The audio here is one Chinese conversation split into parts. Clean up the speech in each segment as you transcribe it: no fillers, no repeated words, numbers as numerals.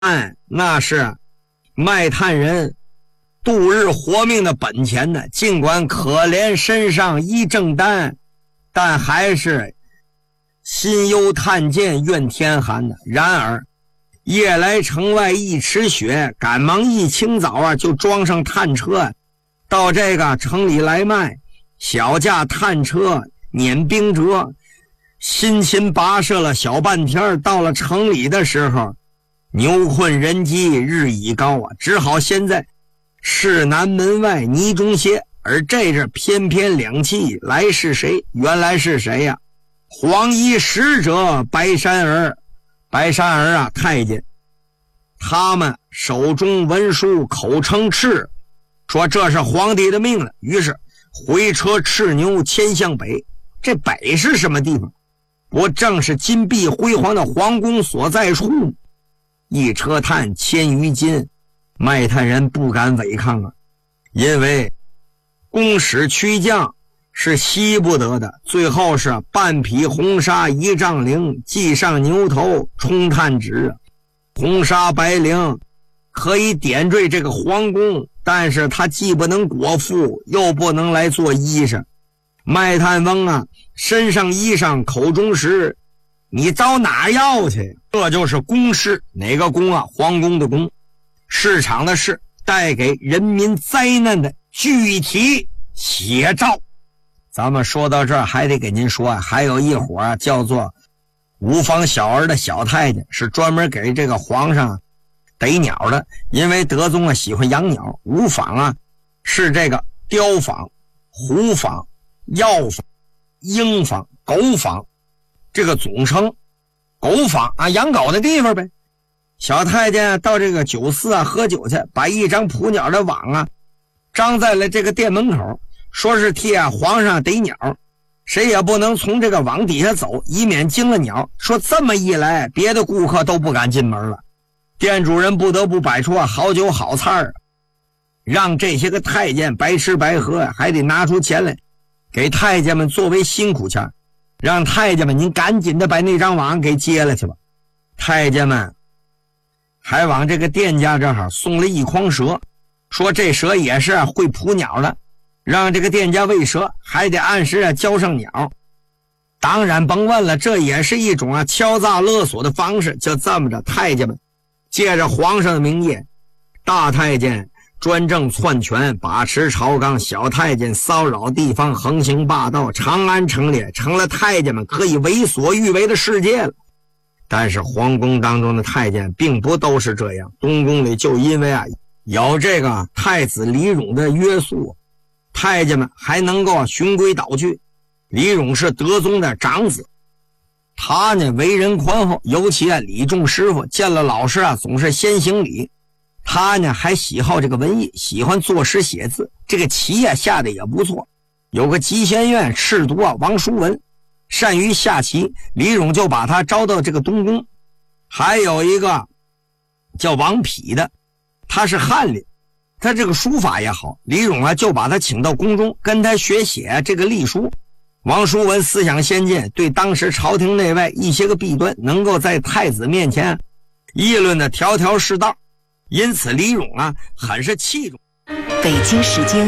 那是卖炭人度日活命的本钱呢。尽管可怜身上一正担，但还是心忧炭贱怨天寒的。然而夜来城外一尺雪，赶忙一清早就装上炭车到这个城里来卖。小架炭车碾冰辙，辛勤跋涉了小半天，到了城里的时候，牛困人饥日已高只好先在市南门外泥中歇。而这阵偏偏两气来是谁？原来是谁呀？黄衣使者白山儿。白山儿太监，他们手中文书，口称敕，说这是皇帝的命令。于是回车赤牛迁向北。这北是什么地方？不正是金碧辉煌的皇宫所在处？一车炭千余斤，卖炭人不敢违抗因为公使屈将是惜不得的。最后是半匹红纱一丈绫，系上牛头充炭纸。红纱白绫可以点缀这个皇宫，但是他既不能裹腹，又不能来做衣裳。卖炭翁身上衣裳口中食，你找哪要去？这就是宫市。哪个宫皇宫的宫，市场的市，带给人民灾难的具体写照。咱们说到这儿还得给您说还有一伙叫做无坊小儿的小太监，是专门给这个皇上逮鸟的。因为德宗喜欢养鸟，无坊是这个雕坊、虎坊、药坊、鹰坊、狗坊这个总称。狗坊养狗的地方呗。小太监到这个酒肆喝酒去，把一张捕鸟的网张在了这个店门口，说是替皇上逮鸟，谁也不能从这个网底下走，以免惊了鸟。说这么一来，别的顾客都不敢进门了。店主人不得不摆出好酒好菜让这些个太监白吃白喝，还得拿出钱来给太监们作为辛苦钱，让太监们您赶紧的把那张网给接了去吧。太监们还往这个店家这儿送了一筐蛇，说这蛇也是会捕鸟的，让这个店家喂蛇还得按时交上鸟。当然甭问了，这也是一种敲诈勒索的方式。就这么着，太监们借着皇上的名义，大太监专政篡权，把持朝纲，小太监骚扰地方，横行霸道，长安城里成了太监们可以为所欲为的世界了。但是皇宫当中的太监并不都是这样。东宫里就因为有这个太子李荣的约束，太监们还能够循规蹈矩。李荣是德宗的长子，他呢为人宽厚，尤其李仲师傅见了老师总是先行礼。他呢还喜好这个文艺，喜欢作诗写字，这个棋下的也不错。有个集贤院侍读王叔文善于下棋，李荣就把他招到这个东宫。还有一个叫王匹的，他是翰林，他这个书法也好，李荣就把他请到宫中跟他学写这个隶书。王叔文思想先进，对当时朝廷内外一些个弊端能够在太子面前议论的条条是道，因此李荣很是器重。 北京时间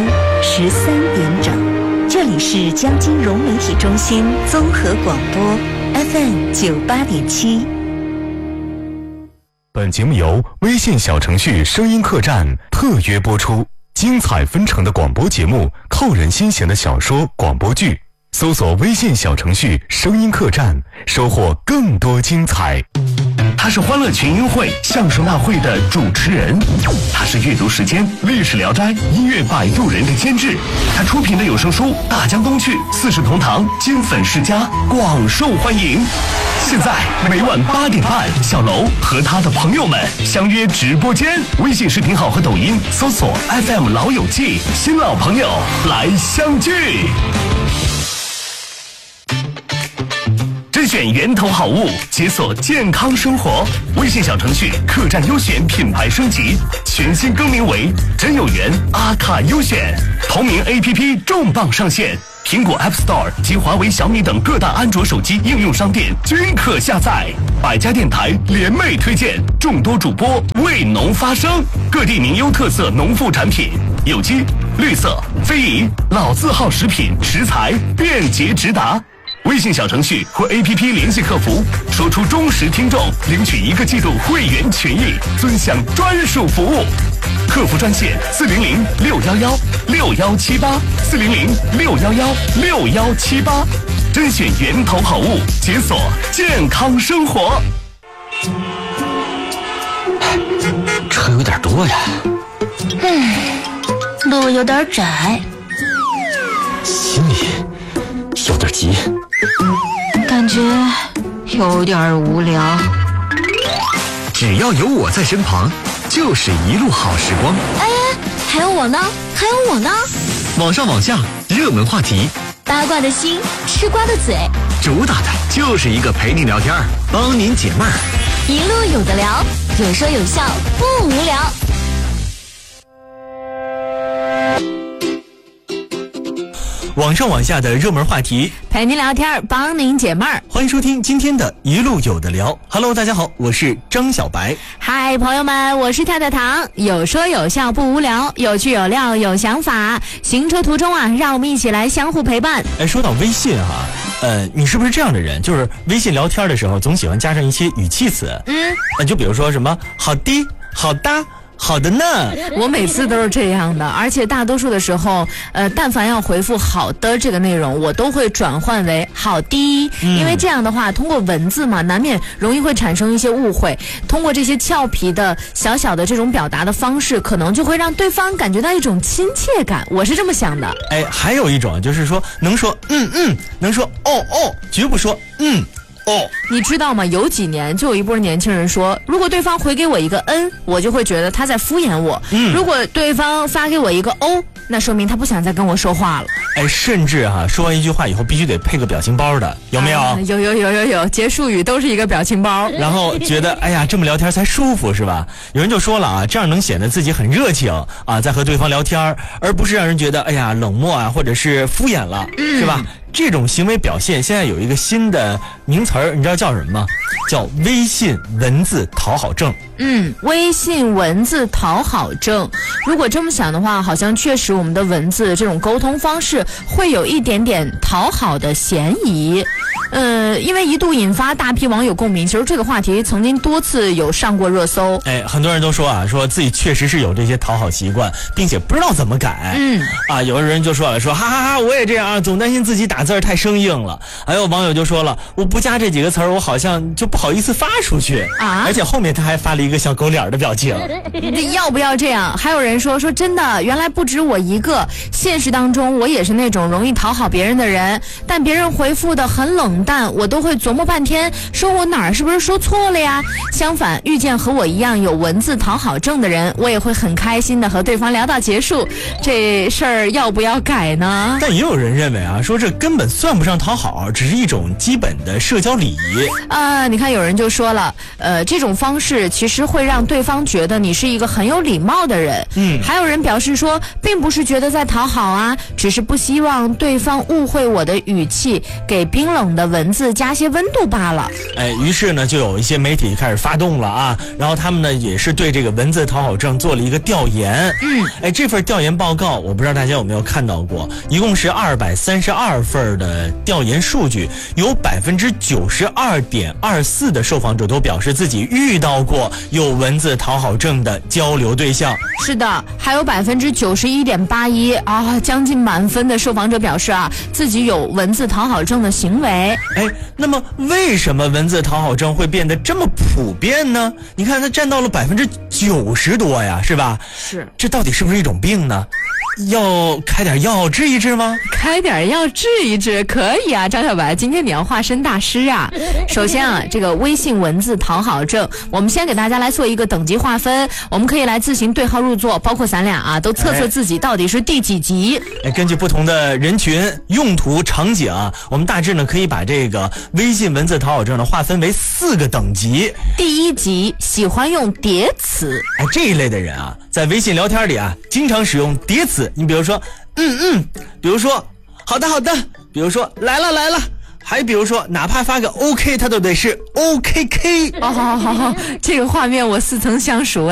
13点整，这里是江金融媒体中心综合广播 FM 98.7。 本节目由微信小程序声音客栈特约播出，精彩纷呈的广播节目，扣人心弦的小说广播剧，搜索微信小程序声音客栈，收获更多精彩。 他是欢乐群英会相声大会的主持人，他是阅读时间历史聊斋音乐摆渡人的监制，他出品的有声书《大江东去》四世同堂金粉世家广受欢迎。现在每晚8点半，小楼和他的朋友们相约直播间，微信视频号和抖音搜索 FM 老友记，新老朋友来相聚。甄选源头好物，解锁健康生活。微信小程序客栈优选品牌升级，全新更名为真有缘阿卡优选。同名 APP 重磅上线， 苹果 App Store 及华为、小米等各大安卓手机应用商店均可下载。百家电台联袂推荐，众多主播为农发声，各地名优特色农副产品，有机、绿色、非遗、老字号食品食材便捷直达。微信小程序或 APP 联系客服，说出忠实听众，领取1个季度会员权益，尊享专属服务。客服专线400-611-6178，400-611-6178，甄选源头好物，解锁健康生活。 车有点多呀， 路有点窄， 心里有点急， 感觉有点无聊。 只要有我在身旁，就是一路好时光。 哎，还有我呢，还有我呢。 网上网下，热门话题， 八卦的心，吃瓜的嘴， 主打的就是一个陪你聊天，帮您解闷儿。 一路有的聊，有说有笑，不无聊。 网上网下的热门话题， 陪您聊天，帮您解闷儿。 欢迎收听今天的一路有的聊。Hello， 大家好，我是张小白。 嗨，朋友们，我是太太糖。有说有笑不无聊，有趣有料有想法。行车途中啊，让我们一起来相互陪伴。 说到微信哈，你是不是这样的人？就是微信聊天的时候，总喜欢加上一些语气词。就比如说什么好的、好的。好的呢， 我每次都是这样的，而且大多数的时候，但凡要回复好的这个内容，我都会转换为好的，因为这样的话，通过文字嘛，难免容易会产生一些误会。通过这些俏皮的小小的这种表达的方式，可能就会让对方感觉到一种亲切感。我是这么想的。 还有一种就是说，能说能说哦，绝不说你知道吗？有几年就有一波年轻人说，如果对方回给我一个我就会觉得他在敷衍我。如果对方发给我一个那说明他不想再跟我说话了。 甚至说完一句话以后必须得配个表情包的，有没有？ 有，结束语都是一个表情包， 然后觉得这么聊天才舒服是吧？有人就说了这样能显得自己很热情在和对方聊天，而不是让人觉得冷漠或者是敷衍了，是吧？这种行为表现现在有一个新的名词儿，你知道叫什么吗？叫微信文字讨好症。 微信文字讨好症。如果这么想的话，好像确实我们的文字这种沟通方式会有一点点讨好的嫌疑。因为一度引发大批网友共鸣，其实这个话题曾经多次有上过热搜。 很多人都说说自己确实是有这些讨好习惯，并且不知道怎么改。有的人就说了，说哈哈哈，我也这样总担心自己打字太生硬了。还有网友就说了，我不加这几个词儿，我好像就不好意思发出去而且后面他还发了一个小狗脸的表情。 要不要这样？还有人说真的，原来不止我一个，现实当中我也是那种容易讨好别人的人，但别人回复的很冷淡，我都会琢磨半天，说我哪儿是不是说错了呀？相反，遇见和我一样有文字讨好症的人，我也会很开心的和对方聊到结束。这事儿要不要改呢？ 但也有人认为说这根本算不上讨好，只是一种基本的社交礼仪。 你看有人就说了，这种方式其实会让对方觉得你是一个很有礼貌的人。还有人表示说，并不是觉得在讨好只是不希望对方误会我的语气，给冰冷的文字加些温度罢了。 于是呢，就有一些媒体开始发动了然后他们呢也是对这个文字讨好症做了一个调研。这份调研报告我不知道大家有没有看到过，一共是232份的调研数据，有92.24%的受访者都表示自己遇到过有文字讨好症的交流对象。 是的，还有91.81%将近满分的受访者表示自己有文字讨好症的行为。 那么为什么文字讨好症会变得这么普遍呢？你看它占到了90%多呀，是吧？ 是， 这到底是不是一种病呢？要开点药治一治吗？ 开点药治一治可以张小白，今天你要化身大师首先这个微信文字讨好症，我们先给大家来做一个等级划分，我们可以来自行对号入座，包括咱俩都测测自己到底是第几级。 根据不同的人群、用途、场景我们大致呢可以把这个微信文字讨好症呢划分为4个等级。 第1级，喜欢用叠词。 这一类的人，在微信聊天里经常使用叠词。你比如说比如说好的好的，比如说来了来了，还比如说哪怕发个 OK 他都得是 OKK。 好，这个画面我似曾相熟。